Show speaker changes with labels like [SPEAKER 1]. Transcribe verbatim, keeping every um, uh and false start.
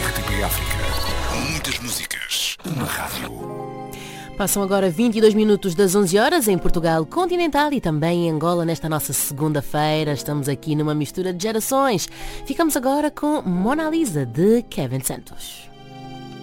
[SPEAKER 1] R T P África. Muitas músicas. Uma rádio.
[SPEAKER 2] Passam agora vinte e dois minutos das onze horas em Portugal continental e também em Angola nesta nossa segunda-feira. Estamos aqui numa mistura de gerações. Ficamos agora com Mona Lisa de Kevin Santos.